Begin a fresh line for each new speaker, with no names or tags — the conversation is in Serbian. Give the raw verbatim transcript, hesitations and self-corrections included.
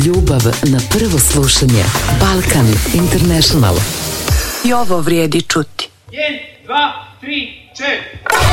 Ljubav na prvo slušanje. Balkan International.
I ovo vrijedi čuti.
jedan, dva, tri, četiri.